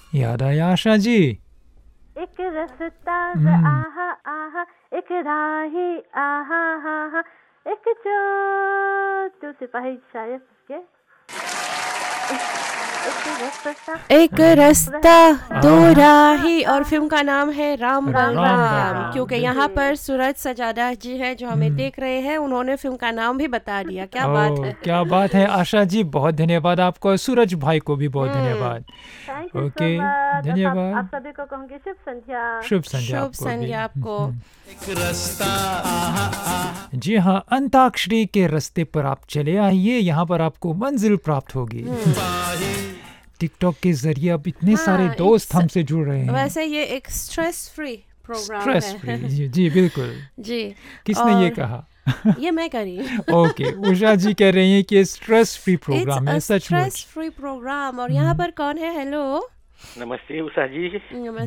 याद आया आशा जी? एक रास्ता हम्म, आहा आहा, एक राही आहा आहा, एक जो सिपाही शायद के एक रास्ता दो हाँ, राही, और फिल्म का नाम है राम राम बलराम। बलराम, क्योंकि यहाँ बिल्कुल। पर सूरज सजादा जी है जो हमें देख रहे हैं, उन्होंने फिल्म का नाम भी बता दिया। क्या बात है। क्या बात है आशा जी, बहुत धन्यवाद आपको, सूरज भाई को भी बहुत धन्यवाद। Thank you so okay, much. आप धन्यवाद। सभी को कहूँगी शुभ संध्या। शुभ संध्या शुभ आपको भी। संध्या आपको। जी हाँ, अंताक्षरी के रास्ते पर आप चले आइए, यहाँ पर आपको मंजिल प्राप्त होगी। टिकटॉक के जरिए अब इतने सारे हाँ, दोस्त हमसे जुड़ रहे हैं। वैसे ये एक स्ट्रेस फ्री प्रोग्राम स्ट्रेस है। फ्री, जी बिल्कुल। जी। किसने ये और कहा? ये मैं करी। ओके, उषा जी कह रही हैं कि ये स्ट्रेस फ्री प्रोग्राम है, स्ट्रेस सचमुच। Free programme. और यहाँ पर कौन है? हेलो। नमस्ते उषा जी। नमस्ते।